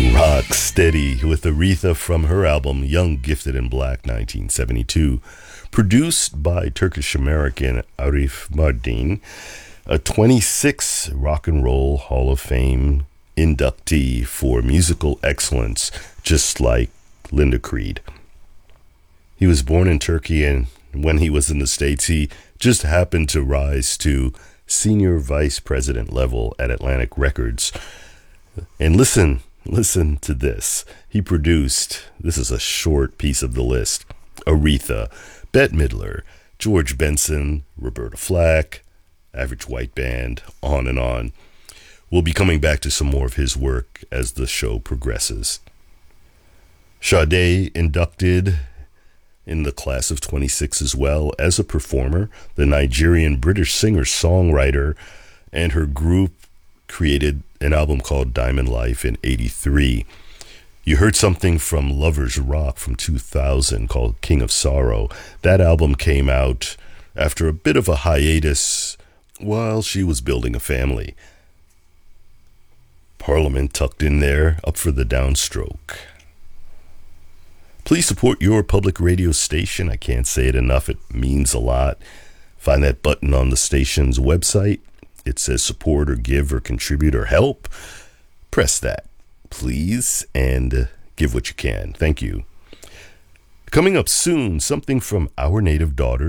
Rock Steady with Aretha from her album Young, Gifted and Black 1972, produced by Turkish-American Arif Mardin, a 26 Rock and Roll Hall of Fame inductee for musical excellence, just like Linda Creed. He was born in Turkey, and when he was in the States, he just happened to rise to senior vice president level at Atlantic Records. And listen to this. He produced, this is a short piece of the list, Aretha, Bette Midler, George Benson, Roberta Flack, Average White Band, on and on. We'll be coming back to some more of his work as the show progresses. Sade inducted in the class of 26 as well as a performer. The Nigerian-British singer-songwriter and her group created an album called Diamond Life in '83. You heard something from Lovers Rock from 2000 called King of Sorrow. That album came out after a bit of a hiatus while she was building a family. Parliament tucked in there, up for the downstroke. Please support your public radio station. I can't say it enough. It means a lot. Find that button on the station's website. It says support or give or contribute or help. Press that, please, and give what you can. Thank you. Coming up soon, something from Our Native Daughters.